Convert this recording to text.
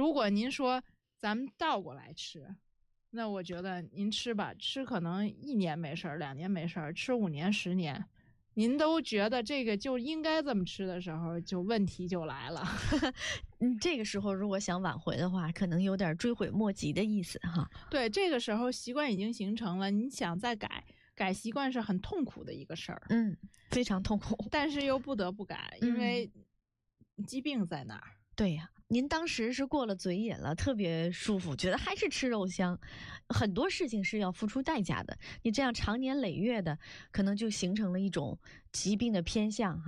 如果您说咱们倒过来吃，那我觉得您吃吧，吃可能1年没事儿，2年没事儿，吃5年、10年，您都觉得这个就应该这么吃的时候，就问题就来了。 这个时候如果想挽回的话，可能有点追悔莫及的意思哈。 对，这个时候习惯已经形成了，你想再改习惯是很痛苦的一个事儿。 非常痛苦， 但是又不得不改，因为疾病在那儿。 对呀，您当时是过了嘴瘾了，特别舒服，觉得还是吃肉香。很多事情是要付出代价的，你这样长年累月的，可能就形成了一种疾病的偏向。